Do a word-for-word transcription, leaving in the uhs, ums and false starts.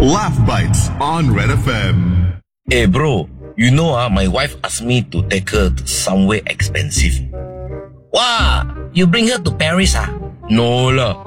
Laugh Bites on Red F M. Hey bro, you know ah, my wife asked me to take her to somewhere expensive. Wow, you bring her to Paris ah? No lah.